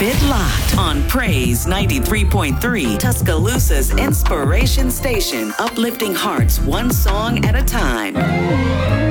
it locked on Praise 93.3, Tuscaloosa's inspiration station, uplifting hearts one song at a time.